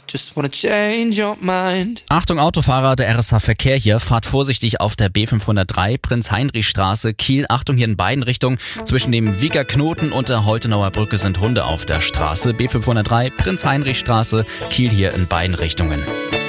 just wanna change your mind. Achtung Autofahrer, der RSH Verkehr hier. Fahrt vorsichtig auf der B503 Prinz-Heinrich-Straße, Kiel. Achtung hier in beiden Richtungen. Zwischen dem Wieger Knoten und der Holtenauer Brücke sind Hunde auf der Straße. B503 Prinz-Heinrich-Straße, Kiel hier in beiden Richtungen.